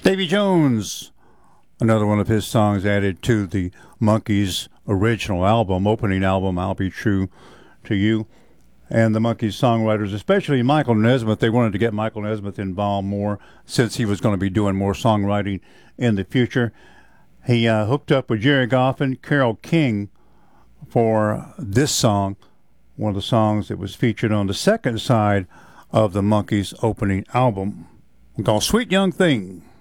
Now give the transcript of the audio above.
Davy Jones, another one of his songs added to the Monkees' original album, opening album, I'll Be True to You. And the Monkees songwriters, especially Michael Nesmith, they wanted to get Michael Nesmith involved more since he was going to be doing more songwriting in the future. He hooked up with Jerry Goff and Carole King for this song, one of the songs that was featured on the second side of the Monkees' opening album, called Sweet Young Thing.